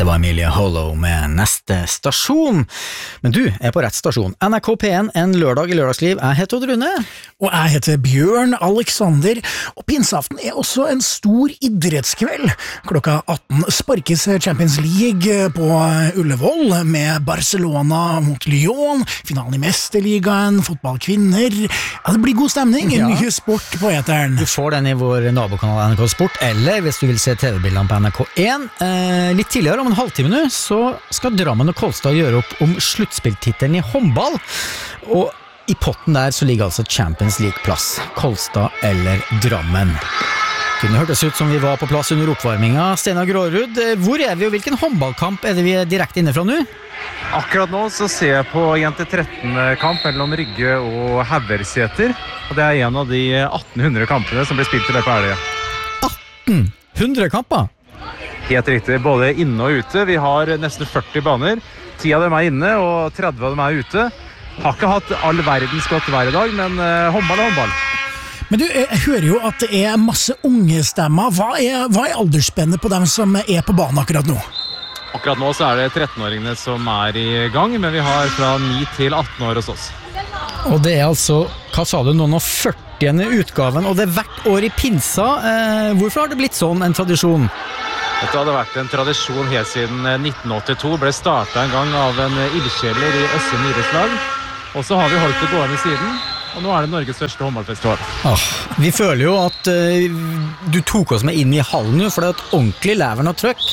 Det var Emilie Hollow med neste stasjon. Men du er på rett stasjon. NRK P1, en lørdag i lørdagsliv. Jeg heter Odd Rune. Og jeg heter Bjørn Alexander. Og pinseaften er også en stor idrettskveld. Klokka 18 sparkes Champions League på Ullevål med Barcelona mot Lyon, finalen i Mesterligaen, fotballkvinner. Ja, det blir god stemning. Mye sport på eteren. Du får den i vår nabokanal NRK Sport, eller hvis du vil se TV-bildene på NRK1. Litt tidligere, om en halvtime nå, så skal Drammen og Kolstad gjøre opp om sluttspilltittelen i håndball. Og i potten der så ligger altså Champions League-plass. Kolstad eller Drammen. Kunne hørtes ut som vi var på plass under oppvarminga. Steinar Grårud, hvor er vi, og hvilken håndballkamp er det vi er direkte inne fra nå? Akkurat nå så ser jeg på Jente 13-kamp mellom Rygge og Haugerseter. Og det er en av de 1800 kampene som blir spilt i løpet av helgen. 1800 kamper? Helt riktig, både inne og ute. Vi har nesten 40 baner. 10 av dem er inne, og 30 av dem er ute. Har ikke hatt all verdens godt vær i dag, men håndball er håndball. Men du, jeg hører jo at det er masse unge stemmer. Hva er aldersspennet på dem som er på banen akkurat nå? Akkurat nå så er det 13-åringene som er i gang, men vi har fra 9 til 18 år hos oss. Og det er altså, hva sa du, noen av 40. utgaven, og det er hvert år i pinsa. Hvorfor har det blitt sånn en tradisjon? Dette hadde vært en tradisjon helt siden 1982, ble startet en gang av en ildsjeler i Østre idrettslag, og så har vi holdt det gående siden, og nå er det Norges største håndballfestival. Vi føler jo at du tok oss med inn i hallen nå, for det er et ordentlig leveren og trøkk.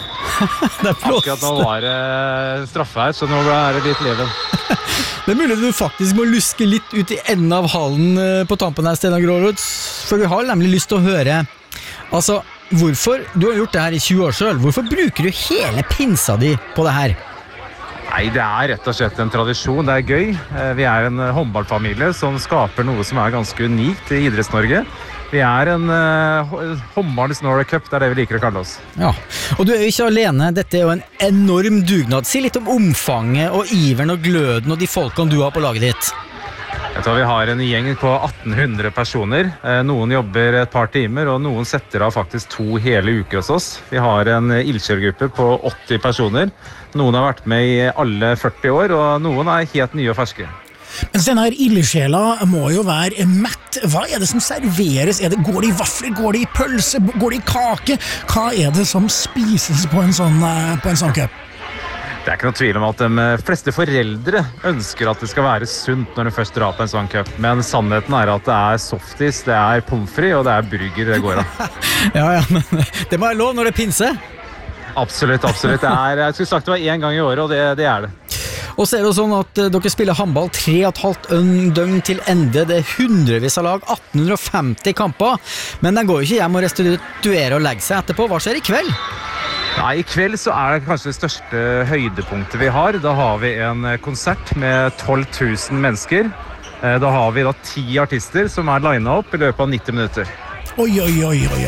Akkurat nå var det straffe her, så nå er det litt leven. Det er mulig du faktisk må luske litt ut i enden av hallen på tampen her, Steinar Grårud, for vi har nemlig lyst til å høre. Altså, hvorfor, du har gjort det her i 20 år selv, hvorfor bruker du hele pinsa di på det her? Nei, det er rett og slett en tradisjon, det er gøy. Vi er en håndballfamilie som skaper noe som er ganske unikt i Idretts-Norge. Vi er en håndballens Norway Cup, det er det vi liker å kalle oss. Ja, og du er jo ikke alene, dette er jo en enorm dugnad. Si litt om omfanget og iveren og gløden og de folkene du har på laget ditt. Jeg tror vi har en gjeng på 1800 personer. Noen jobber et par timer, og noen setter av faktisk 2 hele uker hos oss. Vi har en ildsjelgruppe på 80 personer. Noen har vært med i alle 40 år, og noen er helt nye og ferske. Men denne her ildsjela må jo være mett. Hva er det som serveres? Går det i vafler? Går det i pølse? Går det i kake? Hva er det som spises på en sånn cup? Det er ikke noe tvil om at de fleste foreldre ønsker at det skal være sunt når de først drar på en sånn cup. Men sannheten er at det er softis, det er pommes frites og det er burger det går av. Ja, men det må være lov når det er pinse. Absolutt. Jeg skulle sagt det var 1 gang i året, og det er det. Og så er det jo sånn at dere spiller håndball 3,5 døgn til ende. Det er hundrevis av lag, 1850 kamper. Men de går jo ikke hjem og restituerer og legger seg etterpå. Hva skjer i kveld? Nei, i kveld så er det kanskje det største høydepunktet vi har. Da har vi en konsert med 12 000 mennesker. Da har vi 10 artister som er linet opp i løpet av 90 minutter. Oi.